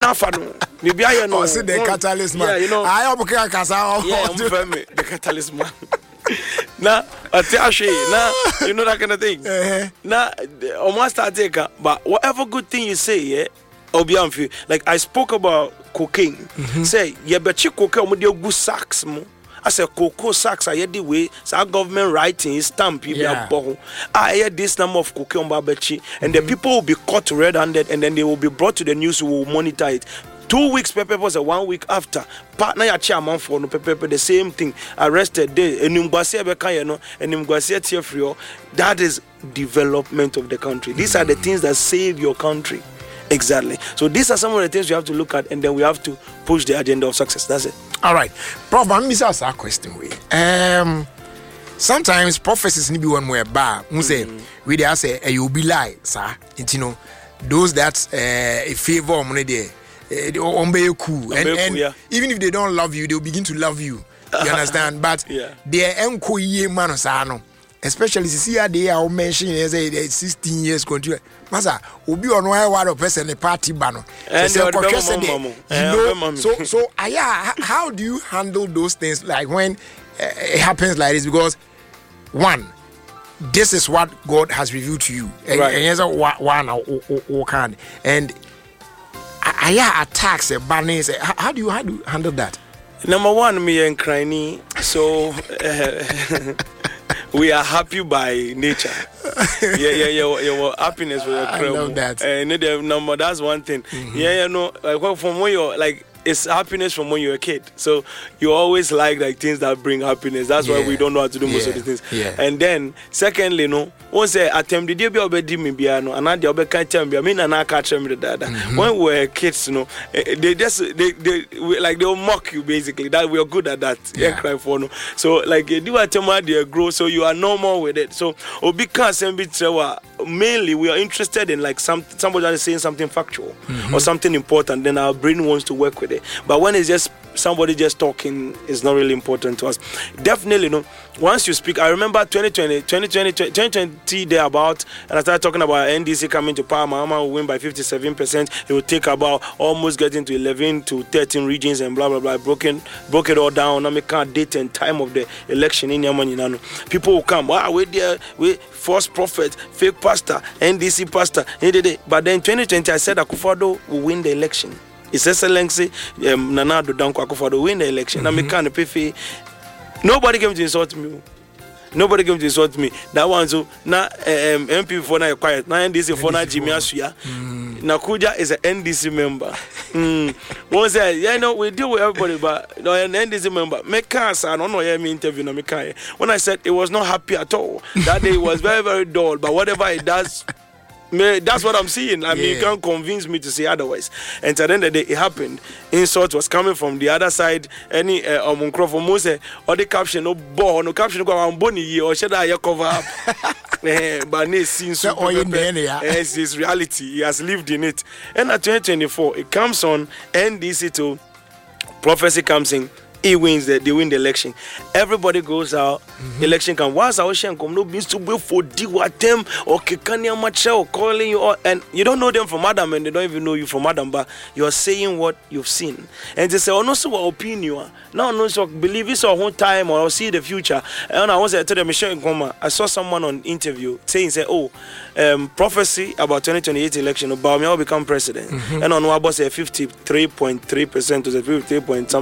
Afano. Maybe I know. The catalyst man. Yeah, you know. I am the catalyst man. Now, now, you know that kind of thing. Now, almost take but whatever good thing you say, yeah, Obianfi, like I spoke about cocaine. Say, yeah, but you cocaine with your good sacks, mo. I said, cocoa sacks, I had the way, so our government writing stamp, I had this number of cocaine barbechi, and the people will be caught red-handed, and then they will be brought to the news who will monitor it. 2 weeks, Pepe was 1 week after. Partner ya chairman for no Pepe, the same thing. Arrested there, and Mbasia Bekayano, and Mbasia Tiafrio. That is development of the country. These are the things that save your country. Exactly. So these are some of the things we have to look at, and then we have to push the agenda of success. That's it. All right. Prof, I'm going to ask a question. Sometimes prophecies need to be one way back. We say, you'll be lie, sir. You know, those that favor money there. Cool. And yeah. Even if they don't love you, they'll begin to love you. You understand? But they're man, especially see they are mentioning as a 16 years country. Masa, obi on one person a party banner. So how do you handle those things like when it happens like this? Because one, this is what God has revealed to you. And attacks a banner. How do you handle that? Number one, me and Cranny. So we are happy by nature. Yeah. Happiness for your I love that. Number that's one thing. Like from when you're like. It's happiness from when you're a kid. So you always like things that bring happiness. That's why we don't know how to do most of the things. And then secondly, once I attempt the be obedi me biano and I the obe can't tell me I mean and I catch me the when we were kids, they just they'll mock you basically that we are good at that. Cry for no. So like do what they grow so you are normal with it. So obi can send mainly we are interested in like somebody that is saying something factual or something important, then our brain wants to work with it. But when it's just somebody just talking, it's not really important to us. Definitely, once you speak, I remember 2020 there about, and I started talking about NDC coming to power. Mama will win by 57%. It will take about almost getting to 11 to 13 regions and blah blah blah. Broke it all down. I can't date and time of the election in Yaman. People will come. Wait there, false prophet, fake pastor, NDC pastor. But then 2020, I said Akufo-Addo will win the election. His Excellency Nana Addo Dankwa Akufo-Addo win the election. Nobody came to insult me. That one so now MP for now quiet. Now NDC for now Jimmy Asuya. Nakuja is an NDC member. One said, we deal with everybody, but an NDC member. I don't know me interview na me. When I said it was not happy at all. That day it was very, very dull. But whatever it does. That's what I'm seeing. I mean, you can't convince me to say otherwise. And at the end of the day, it happened. Insult was coming from the other side. Any from Mose or the caption, no caption, go on Bonnie or should I cover up? But it's his reality. He has lived in it. And at 2024, it comes on NDC to prophecy comes in. He wins they win the election. Everybody goes out. Election comes. Once our ocean come, no means to wait for them or Kekania Macha or calling you, and you don't know them from Adam, and they don't even know you from Adam, but you're saying what you've seen. And they say, oh, no, so what opinion? No, no, so believe it's our whole time or I'll see the future. And I was to them, I saw someone on interview saying, prophecy about 2028 election, Obama will become president. And on what was 53.3% to the 53 point something.